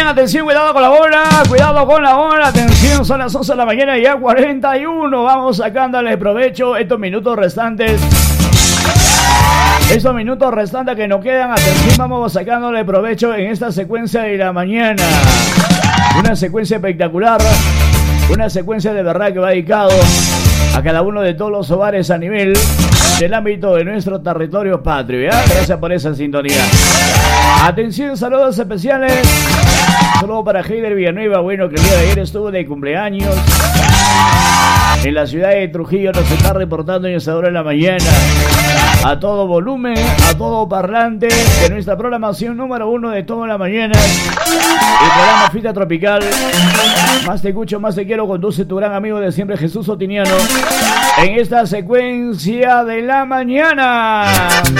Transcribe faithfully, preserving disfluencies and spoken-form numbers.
Bien, atención, cuidado con la hora, cuidado con la hora, atención, son las once de la mañana y ya cuarenta y uno. Vamos sacándole provecho estos minutos restantes. Estos minutos restantes que nos quedan, atención, vamos sacándole provecho en esta secuencia de la mañana. Una secuencia espectacular, una secuencia de verdad que va dedicado a cada uno de todos los hogares a nivel del ámbito de nuestro territorio patrio, ¿ya? Gracias por esa sintonía. Atención, saludos especiales. Saludos para Heider Villanueva, bueno, que el día de ayer estuvo de cumpleaños en la ciudad de Trujillo. Nos está reportando en esa hora de la mañana a todo volumen, a todo parlante de nuestra programación número uno de toda la mañana, el programa Fita Tropical. Más te escucho, más te quiero, conduce tu gran amigo de siempre, Jesús Otiniano, en esta secuencia de la mañana.